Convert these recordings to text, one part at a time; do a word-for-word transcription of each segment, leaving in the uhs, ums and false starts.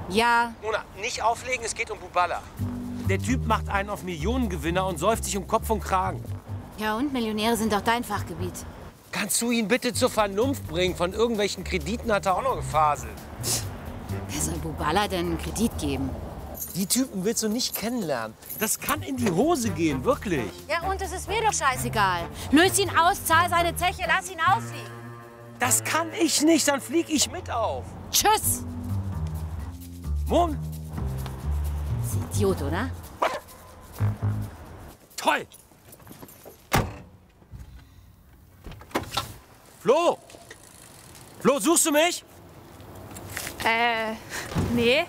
Ja. Mona, nicht auflegen, es geht um Bubala. Der Typ macht einen auf Millionengewinner und säuft sich um Kopf und Kragen. Ja, und Millionäre sind doch dein Fachgebiet. Kannst du ihn bitte zur Vernunft bringen? Von irgendwelchen Krediten hat er auch noch gefaselt. Wer soll Bubala denn einen Kredit geben? Die Typen willst du nicht kennenlernen. Das kann in die Hose gehen, wirklich. Ja, und es ist mir doch scheißegal. Löse ihn aus, zahl seine Zeche, lass ihn auffliegen. Das kann ich nicht, dann flieg ich mit auf. Tschüss! Mom. Ist ein Idiot, oder? Toll! Flo! Flo, suchst du mich? Äh, nee.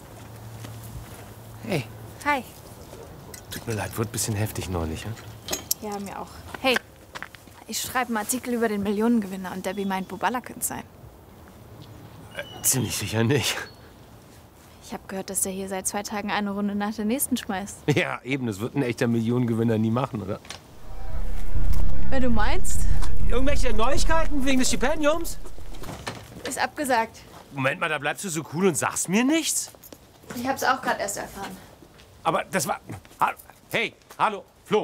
Hey. Hi. Tut mir leid, wurde ein bisschen heftig neulich. Hm? Ja, mir auch. Hey, ich schreibe einen Artikel über den Millionengewinner und Debbie meint, Bubala könnte sein. Äh, ziemlich sicher nicht. Ich habe gehört, dass der hier seit zwei Tagen eine Runde nach der nächsten schmeißt. Ja, eben, das wird ein echter Millionengewinner nie machen, oder? Wenn du meinst. Irgendwelche Neuigkeiten wegen des Stipendiums? Ist abgesagt. Moment mal, da bleibst du so cool und sagst mir nichts? Ich hab's auch gerade erst erfahren. Aber das war... Ha- Hey, hallo, Flo.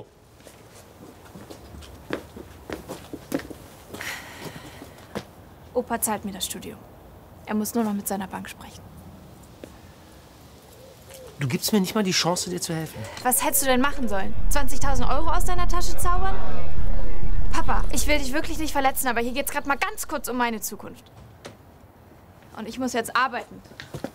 Opa zahlt mir das Studium. Er muss nur noch mit seiner Bank sprechen. Du gibst mir nicht mal die Chance, dir zu helfen. Was hättest du denn machen sollen? zwanzigtausend Euro aus deiner Tasche zaubern? Papa, ich will dich wirklich nicht verletzen, aber hier geht's gerade mal ganz kurz um meine Zukunft. Und ich muss jetzt arbeiten.